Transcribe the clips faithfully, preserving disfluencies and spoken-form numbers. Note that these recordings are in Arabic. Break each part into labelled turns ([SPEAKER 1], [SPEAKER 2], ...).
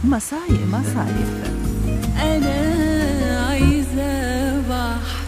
[SPEAKER 1] مصايب مصايب.
[SPEAKER 2] أنا عايزة بحر.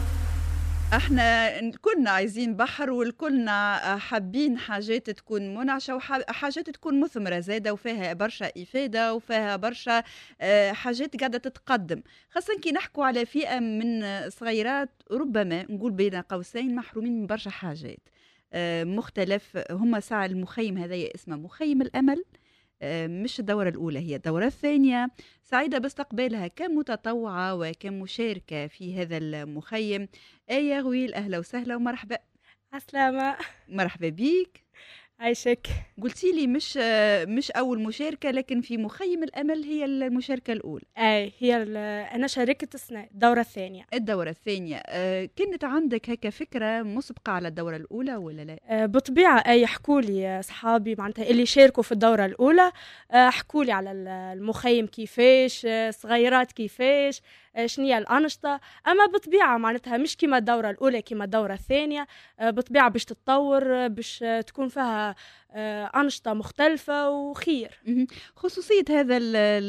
[SPEAKER 1] احنا كلنا عايزين بحر، والكلنا حابين حاجات تكون منعشة وحاجات تكون مثمرة زادة وفيها برشا إفادة وفيها برشا آه، حاجات قاعدة تتقدم، خاصة كي نحكوا على فئة من صغيرات ربما نقول بين قوسين محرومين من برشا حاجات آه، مختلف. هم ساعة المخيم هذا اسمه مخيم الأمل، آه، مش الدورة الأولى، هي الدورة الثانية. سعيدة باستقبالها كمتطوعة وكمشاركة في هذا المخيم. آية غويل، أهلا وسهلا ومرحبا.
[SPEAKER 3] عسلامة.
[SPEAKER 1] مرحبا بيك.
[SPEAKER 3] عايشك.
[SPEAKER 1] قلتي لي مش آه، مش أول مشاركة، لكن في مخيم الأمل هي المشاركة الأولى.
[SPEAKER 3] أي هي أنا شاركت السنة الدورة الثانية.
[SPEAKER 1] الدورة الثانية، آه، كانت عندك هكا فكرة مسبقة على الدورة الأولى ولا لا؟
[SPEAKER 3] أه بطبيعة أي حكوا لي أصحابي معناتها اللي شاركوا في الدورة الأولى، أه حكوا لي على المخيم كيفاش، أه صغيرات كيفاش، أه شنية الأنشطة. أما بطبيعة معناتها مش كما الدورة الأولى كما الدورة الثانية، أه بطبيعة باش تتطور، باش تكون فيها أه أنشطة مختلفة وخير.
[SPEAKER 1] خصوصية هذا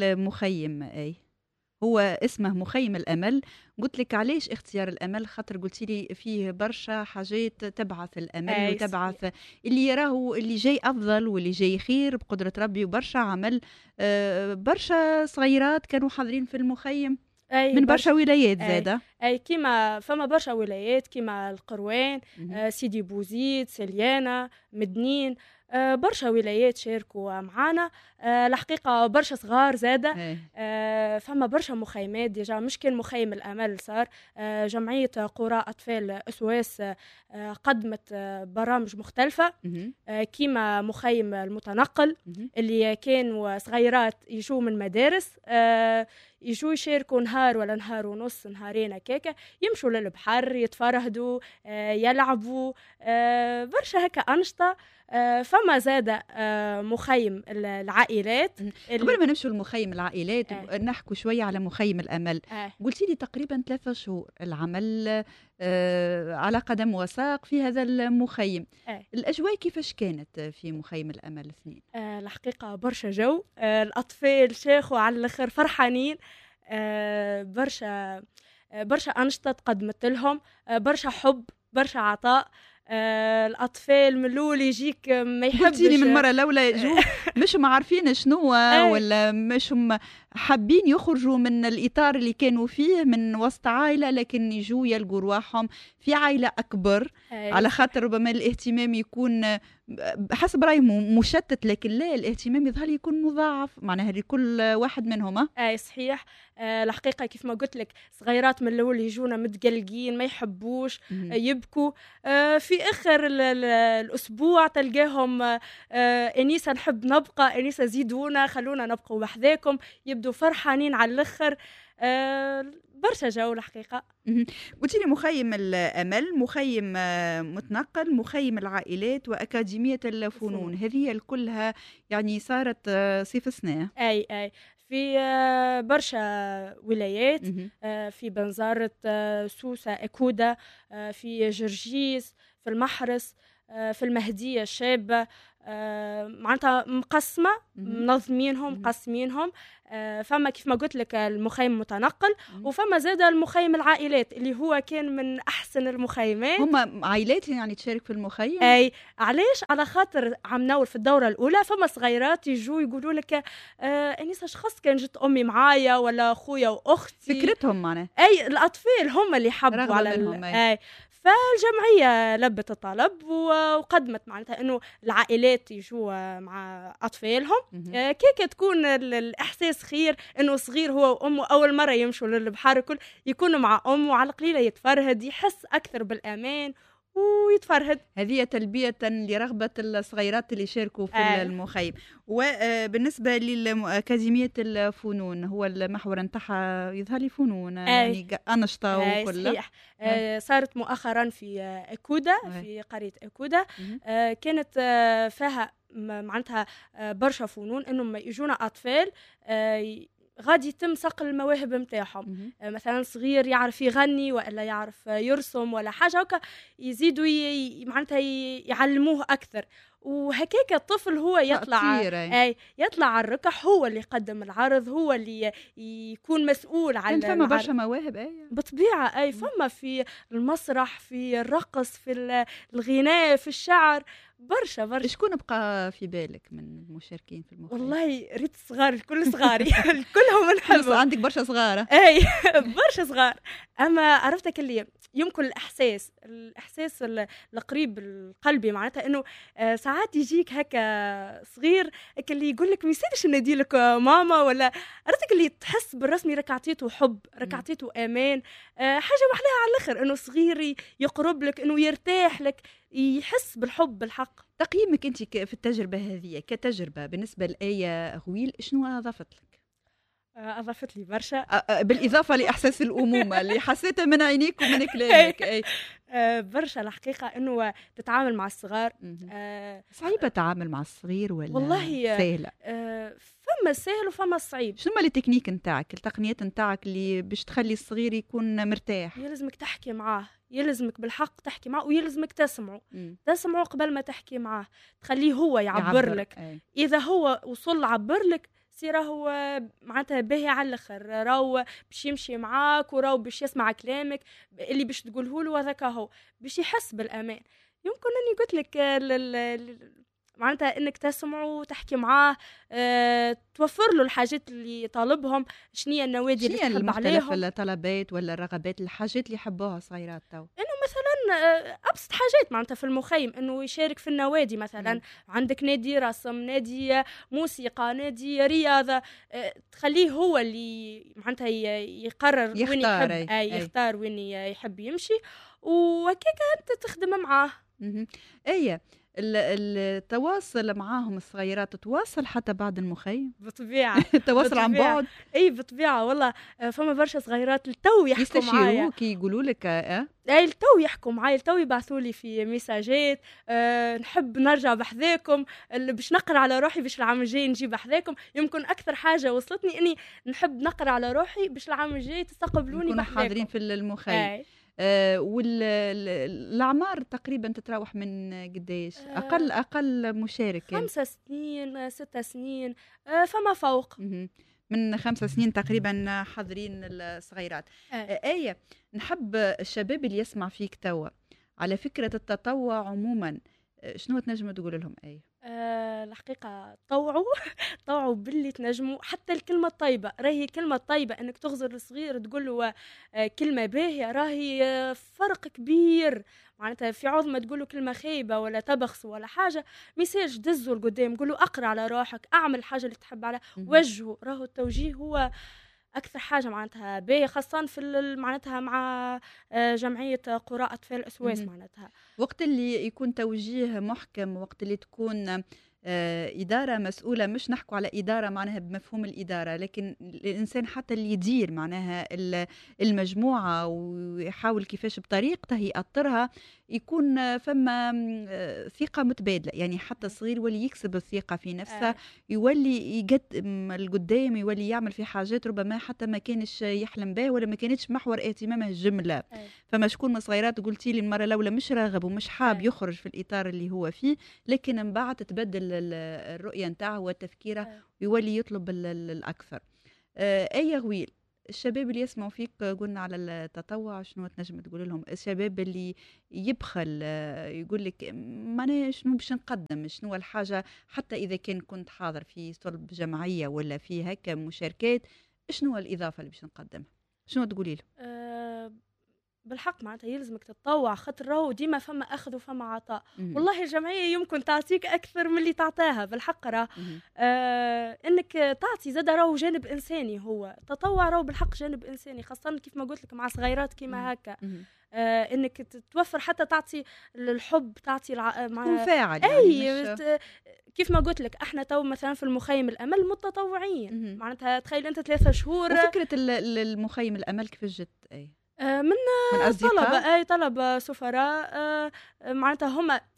[SPEAKER 1] المخيم أي هو اسمه مخيم الأمل. قلت لك علاش اختيار الأمل؟ خاطر قلتي لي فيه برشا حاجات تبعث الأمل وتبعث اللي يراه اللي جاي أفضل واللي جاي خير بقدرة ربي، وبرشا عمل. آه برشا صغيرات كانوا حاضرين في المخيم
[SPEAKER 3] أي
[SPEAKER 1] من برشا ولايات
[SPEAKER 3] أي
[SPEAKER 1] زادة.
[SPEAKER 3] أي كيما فما برشا ولايات كيما القروان، آه سيدي بوزيد، سليانة، مدنين، آه برشا ولايات شاركوا معانا. آه الحقيقة برشا صغار زادة. آه فما برشا مخيمات ديجا، مش كان مخيم الأمل صار. آه جمعية قرى أطفال أسواس آه قدمت آه برامج مختلفة، آه كيما مخيم المتنقل اللي كانوا صغيرات يجوا من مدارس، آه يجوا يشاركوا نهار ولا نهار ونص، نهارين هكاكا، يمشوا للبحر يتفرهدوا، آه يلعبوا، آه برشا هكا أنشطة. آه فما زادة آه مخيم العائلات.
[SPEAKER 1] قبل ما نمشوا المخيم العائلات آه. نحكوا شوية على مخيم الأمل.
[SPEAKER 3] آه.
[SPEAKER 1] قلتي لي تقريبا ثلاثة شهور العمل آه على قدم وساق في هذا المخيم.
[SPEAKER 3] آه.
[SPEAKER 1] الأجواء كيفاش كانت في مخيم الأمل اثنين؟
[SPEAKER 3] آه الحقيقة برشا جو، آه الأطفال شاخوا على الآخر فرحانين، آه برشا آه برشا أنشطة تقدمت لهم، آه برشا حب، برشا عطاء. آه الأطفال من الأول يجيك ما يحبش.
[SPEAKER 1] قلتيلي من مرة الأولى يجوا مش عارفين شنو ولا مش حابين يخرجوا من الإطار اللي كانوا فيه من وسط عائلة، لكن يجوا يلقوا رواحهم في عائلة أكبر. على خاطر ربما الاهتمام يكون حسب رأيهم مشتت، لكن لا، الاهتمام يظهر يكون مضاعف معناها لكل واحد منهم.
[SPEAKER 3] اي صحيح. آه الحقيقة كيف ما قلت لك صغيرات من الأول يجونا متقلقين، ما يحبوش، آه يبكوا. آه في آخر الأسبوع تلقاهم آه أنيسة نحب نبقى، أنيسة زيدونا خلونا نبقوا وحداكم، يبدو فرحانين على الآخر. آه برشا جو الحقيقة.
[SPEAKER 1] قلت لي مخيم الأمل، مخيم متنقل، مخيم العائلات، وأكاديمية الفنون، هذه الكلها يعني صارت صيف سنة.
[SPEAKER 3] أي أي في برشا ولايات، في بنزارة، سوسة، إكودة، في جرجيس، في المحرس، في المهدية الشابة، معناتها مقسمة، منظمينهم مقسمينهم. فما كيف ما قلت لك المخيم متنقل، وفما زاد المخيم العائلات اللي هو كان من أحسن المخيمات.
[SPEAKER 1] هم عائلات يعني تشارك في المخيم؟
[SPEAKER 3] أي علاش؟ على خاطر عم نور في الدورة الأولى فما صغيرات يجوا يقولوا لك آه أنيسة شخص كان جت أمي معايا ولا أخويا وأختي،
[SPEAKER 1] فكرتهم معناه.
[SPEAKER 3] أي الأطفال هم اللي حبوا على ال... أي فالجمعية لبت الطلب وقدمت معناتها إنه العائلات يجوا مع أطفالهم. آه كيف تكون الإحساس خير إنه صغير هو وأمه أول مرة يمشوا للبحر، كل يكونوا مع أمه على القليلة يتفرهد، يحس أكثر بالأمان ويتفرهد.
[SPEAKER 1] هذه تلبية لرغبة الصغيرات اللي شاركوا في آه. المخيم. وبالنسبة للأكاديمية الفنون هو المحور نتاعها يظهر لي فنون آه. يعني أنشطة آه. وكل
[SPEAKER 3] صحيح. آه. صارت مؤخرا في إكودة، آه. في قرية إكودة. آه. كانت آه فيها معناتها آه برشا فنون، إنهم يجونا أطفال آه غادي يتم صقل المواهب متاعهم. آه مثلا صغير يعرف يغني ولا يعرف يرسم ولا حاجه هكا، يزيدوا معناتها يعلموه اكثر. وهكاك الطفل هو يطلع
[SPEAKER 1] تأطير، أي.
[SPEAKER 3] اي يطلع على الركح، هو اللي يقدم العرض، هو اللي يكون مسؤول عن
[SPEAKER 1] فما
[SPEAKER 3] العرض.
[SPEAKER 1] برشا مواهب اي
[SPEAKER 3] بالطبيعة أي فما في المسرح، في الرقص، في الغناء، في الشعر، برشا برشا.
[SPEAKER 1] شكون بقى في بالك من المشاركين في المخيم؟
[SPEAKER 3] والله ريت صغار، الكل صغاري كلهم نحبهم.
[SPEAKER 1] عندك برشا صغارة.
[SPEAKER 3] اي برشا صغار. اما عرفتك اللي يمكن الاحساس الاحساس القريب القلبي معناتها انه ساعات يجيك هكا صغير اللي يقول لك ما يصيرش ندي لك ماما، ولا عرفتك اللي تحس بالرسمي راك عطيته حب، راك عطيته امان، حاجه محلاها على الاخر انه صغير يقرب لك، انه يرتاح لك، يحس بالحب بالحق.
[SPEAKER 1] تقييمك انت في التجربه هذه كتجربه بالنسبه لآية غويل شنو اضافت لك؟
[SPEAKER 3] اضافت لي برشا،
[SPEAKER 1] بالاضافه لاحساس الامومه اللي حسيته من عينيك ومن كلامك. اي
[SPEAKER 3] برشا الحقيقه انه تتعامل مع الصغار.
[SPEAKER 1] صعيبه التعامل مع الصغير ولا
[SPEAKER 3] والله
[SPEAKER 1] سهله؟
[SPEAKER 3] فما السهل وفما الصعيب.
[SPEAKER 1] شنو هما التكنيك نتاعك، التقنيات نتاعك اللي باش تخلي الصغير يكون مرتاح؟
[SPEAKER 3] يلزمك تحكي معاه، يلزمك بالحق تحكي معاه، ويلزمك تسمعه تسمعه قبل ما تحكي معاه، تخليه هو يعبر, يعبر. لك. أي. اذا هو وصل عبر لك سي راهو معناتها باهي على الاخر، راهو باش يمشي معاك، وراهو باش يسمع كلامك اللي باش تقوله له، وهذاك هو باش يحس بالامان. يمكن اني قلت لك معناتها انك تسمعه وتحكي معاه، أه، توفر له الحاجات اللي طالبهم. شنية النوادي اللي تحب عليهم،
[SPEAKER 1] شنية الطلبات ولا الرغبات، الحاجات اللي يحبوها صغيرات تو؟
[SPEAKER 3] انه مثلا ابسط حاجات معناتها في المخيم، انه يشارك في النوادي مثلا. م. عندك نادي رسم، نادي موسيقى، نادي رياضه، أه، تخليه هو اللي معناتها يقرر وين يحب، أي. أي يختار وين يحب يمشي، وهكاك انت تخدم معاه.
[SPEAKER 1] ايه التواصل معاهم الصغيرات تتواصل حتى بعد المخيم؟
[SPEAKER 3] بطبيعة
[SPEAKER 1] التواصل عن بعد.
[SPEAKER 3] اي بالطبيعة والله. فما برشا صغيرات التو يحكوا معايا،
[SPEAKER 1] يستشيروك يقولوا لك اه
[SPEAKER 3] اي التو يحكوا معايا، التو يبعثوا لي في ميساجات، أه نحب نرجع بحذاكم، اللي باش نقرا على روحي باش العام الجاي نجي بحذاكم. يمكن اكثر حاجة وصلتني اني نحب نقرا على روحي باش العام الجاي تستقبلوني بحذاكم،
[SPEAKER 1] حاضرين في المخيم. آه والاعمار تقريبا تتراوح من قديش؟ آه اقل اقل مشارك
[SPEAKER 3] خمسة سنين ستة سنين، آه فما فوق
[SPEAKER 1] من خمسة سنين تقريبا حاضرين الصغيرات. آه. آه آية، نحب الشباب اللي يسمع فيك توا على فكرة التطوع عموما، آه شنو تنجم تقول لهم آية؟
[SPEAKER 3] أه الحقيقة طوعوا طوعوا باللي تنجموا، حتى الكلمة الطيبة راهي كلمة طيبة، انك تغزر الصغير تقول له أه كلمة باهية راهي أه فرق كبير. معناتها في عوض ما تقول له كلمة خايبة ولا تبخس ولا حاجة، ميساج دزه لقدام، قول له اقرا على روحك، اعمل حاجة اللي تحب عليها، وجهه. راهو التوجيه هو اكثر حاجه معناتها باهيه، خاصه في معناتها مع جمعيه قراء اطفال اسواس. معناتها
[SPEAKER 1] وقت اللي يكون توجيه محكم، وقت اللي تكون إدارة مسؤولة، مش نحكوا على إدارة معناها بمفهوم الإدارة، لكن الإنسان حتى اللي يدير معناها المجموعة ويحاول كيفاش بطريقته يأطرها، يكون فما ثقة متبادلة. يعني حتى الصغير يولي يكسب الثقة في نفسه، يولي يقدم القدام، يولي يعمل في حاجات ربما حتى ما كانش يحلم بها ولا ما كانتش محور اهتمامه الجملة. فما شكون من صغيرات قلتي لي المرة الأولى مش راغب ومش حاب يخرج في الإطار اللي هو فيه، لكن من بعد تتبدل الرؤية نتاعه وتفكيره ويولي يطلب الأكثر. آية غويل، الشباب اللي يسمعوا فيك قلنا على التطوع، شنو تنجم تقول لهم؟ الشباب اللي يبخل يقول لك معناها شنو باش نقدم، شنو الحاجة، حتى إذا كان كنت حاضر في صلب جمعية ولا في هكا مشاركات، شنو الإضافة اللي باش نقدمها؟ شنو تقولي له؟ أه
[SPEAKER 3] بالحق معناتها يلزمك تتطوع، خاطر راهو ديما فما اخذ وفما عطاء. والله الجمعيه يمكن تعطيك اكثر من اللي تعطاها بالحق. راه آه انك تعطي زاد راهو جانب انساني، هو تطوع راهو بالحق جانب انساني، خاصه كيف ما قلت لك مع صغيرات كيما هكا. آه انك توفر حتى تعطي الحب، تعطي الع... مع
[SPEAKER 1] مفاعل
[SPEAKER 3] اي
[SPEAKER 1] يعني
[SPEAKER 3] مش... كيف ما قلت لك احنا تو مثلا في المخيم الامل متطوعين. معناتها تخيل انت ثلاثة شهور.
[SPEAKER 1] وفكره المخيم الامل كيف جت؟ اي
[SPEAKER 3] من, من طلبة، أي طلبة سفراء، معناتها هم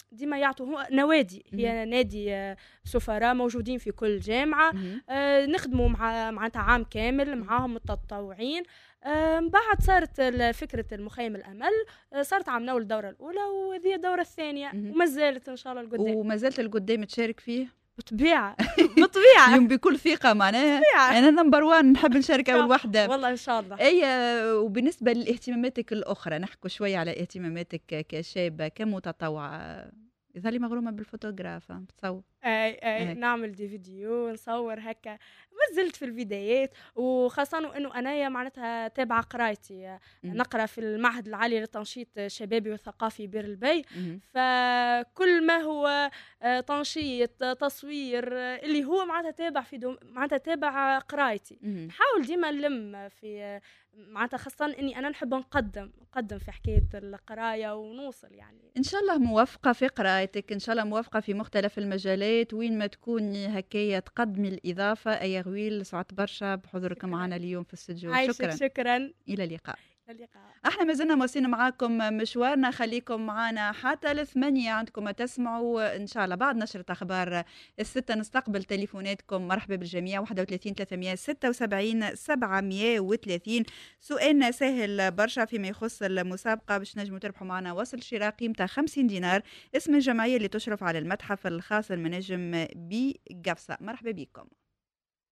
[SPEAKER 3] ديما يعطوا هو نوادي، هي نادي سفراء موجودين في كل جامعه، آه نخدموا مع معناتها عام كامل معاهم متطوعين. آه من بعد صارت فكره المخيم الامل، آه صارت عملوا الدوره الاولى وهذه الدوره الثانيه وما زالت ان شاء الله القدام.
[SPEAKER 1] وما زالت القدام تشارك فيه
[SPEAKER 3] بطبيعه بطبيعه
[SPEAKER 1] اليوم بكل ثقه معناها انا نمبر واحد نحب نشارك اول وحده
[SPEAKER 3] والله ان شاء الله.
[SPEAKER 1] اي وبالنسبه لاهتماماتك الاخرى نحكوا شويه على اهتماماتك كشابه كمتطوعه. يظهر لي مغرومه بالفوتوغراف بتصور
[SPEAKER 3] اي اي نعمل دي فيديو نصور هكا. ما زلت في البدايات وخاصه انه انايا معناتها تابعه قرايتي، نقرا في المعهد العالي للتنشيط الشبابي والثقافي بير البي، فكل ما هو تنشيط تصوير اللي هو معناتها تابع في معناتها تابع قرايتي. نحاول ديما نلم في معناتها خاصه اني انا نحب نقدم نقدم في حكايه القرايه ونوصل يعني.
[SPEAKER 1] ان شاء الله موفقه في قرايتك، ان شاء الله موفقه في مختلف المجالات، وين ما تكوني هكايا تقدمي الاضافه. اي غويل سعدت برشا بحضورك معنا اليوم في الاستوديو. شكرا
[SPEAKER 3] شكرا
[SPEAKER 1] الى اللقاء.
[SPEAKER 3] اللقاء.
[SPEAKER 1] احنا ما زلنا مواصلين معاكم مشوارنا، خليكم معنا حتى الثمانية عندكم ما تسمعوا ان شاء الله. بعد نشرة اخبار الستة نستقبل تليفوناتكم. مرحبا بالجميع. واحد وثلاثين ثلاثمية وستة وسبعين سبعمية وثلاثين. سؤالنا سهل برشا فيما يخص المسابقة باش نجموا تربحوا معنا وصل شراء قيمته خمسين دينار، اسم الجمعية اللي تشرف على المتحف الخاص المناجم بقفصة. مرحبا بكم.